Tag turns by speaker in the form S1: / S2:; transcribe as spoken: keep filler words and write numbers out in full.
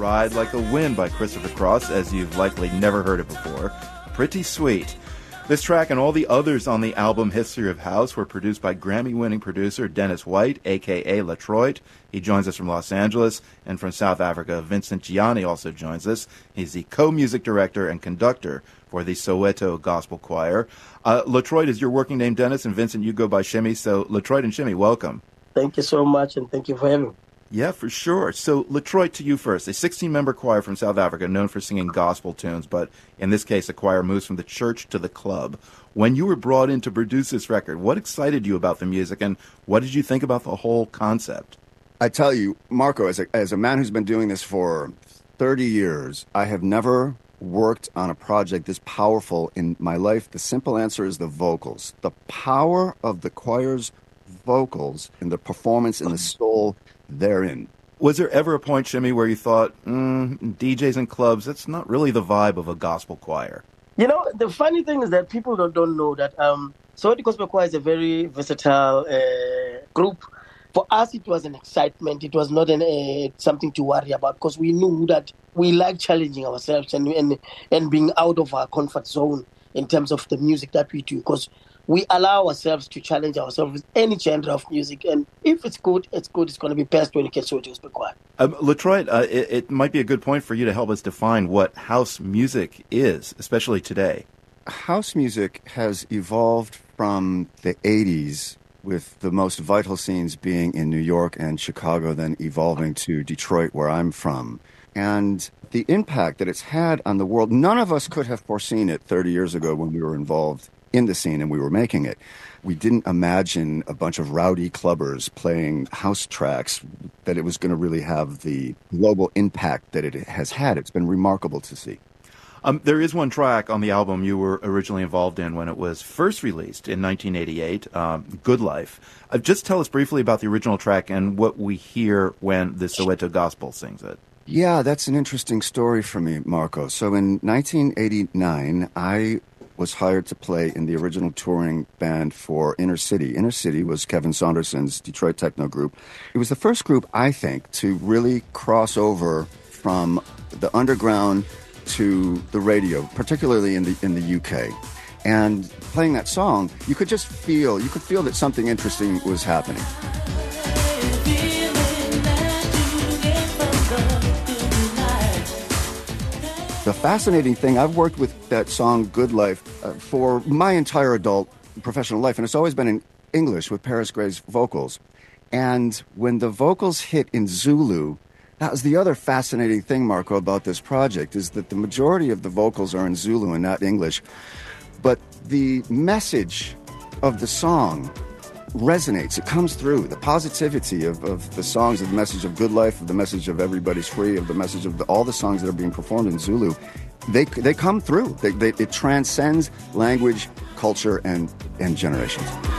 S1: Ride Like the Wind by Christopher Cross, as you've likely never heard it before. Pretty sweet. This track and all the others on the album History of House were produced by Grammy-winning producer Dennis White, a k a. Latroit. He joins us from Los Angeles, and from South Africa, Vincent Gianni also joins us. He's the co-music director and conductor for the Soweto Gospel Choir. Uh, Latroit is your working name, Dennis, and Vincent, you go by Shimmy. So Latroit and Shimmy, welcome.
S2: Thank you so much, and thank you for having me.
S1: Yeah, for sure. So, Latroit, to you first. A sixteen-member choir from South Africa known for singing gospel tunes, but in this case, the choir moves from the church to the club. When you were brought in to produce this record, what excited you about the music, and what did you think about the whole concept?
S3: I tell you, Marco, as a, as a man who's been doing this for thirty years, I have never worked on a project this powerful in my life. The simple answer is the vocals. The power of the choir's vocals and the performance and the soul therein.
S1: Was there ever a point, Shimmy, where you thought, mm, D Js and clubs, that's not really the vibe of a gospel choir?
S2: You know, the funny thing is that people don't, don't know that um, Soweto Gospel Choir is a very versatile uh, group. For us, it was an excitement. It was not an, uh, something to worry about, because we knew that we like challenging ourselves and, and, and being out of our comfort zone in terms of the music that we do, because we allow ourselves to challenge ourselves with any genre of music. And if it's good, it's good. It's going to be best when it gets Soweto Gospel Choir.
S1: Um, Latroit, uh, it, it might be a good point for you to help us define what house music is, especially today.
S3: House music has evolved from the eighties, with the most vital scenes being in New York and Chicago, then evolving to Detroit, where I'm from. And the impact that it's had on the world, none of us could have foreseen it thirty years ago when we were involved in the scene and we were making it. We didn't imagine a bunch of rowdy clubbers playing house tracks, that it was going to really have the global impact that it has had. It's been remarkable to see.
S1: Um, there is one track on the album you were originally involved in when it was first released in nineteen eighty-eight, um, Good Life. Uh, just tell us briefly about the original track and what we hear when the Soweto Gospel sings it.
S3: Yeah, that's an interesting story for me, Marco. So in nineteen eighty-nine, I was hired to play in the original touring band for Inner City. Inner City was Kevin Saunderson's Detroit techno group. It was the first group, I think, to really cross over from the underground to the radio, particularly in the in the U K. And playing that song, you could just feel, you could feel that something interesting was happening. The fascinating thing, I've worked with that song, Good Life, uh, for my entire adult professional life, and it's always been in English with Paris Gray's vocals. And when the vocals hit in Zulu, that was the other fascinating thing, Marco, about this project, is that the majority of the vocals are in Zulu and not English. But the message of the song resonates. It comes through. The positivity of, of the songs, of the message of good life, of the message of everybody's free, of the message of the, all the songs that are being performed in Zulu, they they come through. They, they, it transcends language, culture, and, and generations.